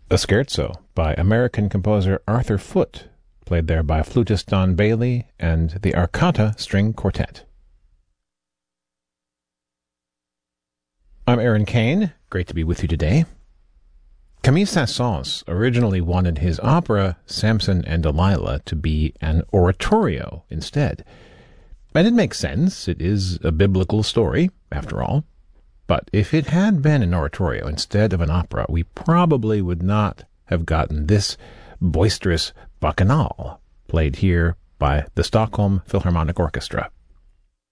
A scherzo by American composer Arthur Foote, played there by flutist Don Bailey and the Arcata String Quartet. I'm Aaron Kane. Great to be with you today. Camille Saint-Saëns originally wanted his opera, Samson and Delilah, to be an oratorio instead. And it makes sense. It is a biblical story, after all. But if it had been an oratorio instead of an opera, we probably would not have gotten this boisterous bacchanal, played here by the Stockholm Philharmonic Orchestra.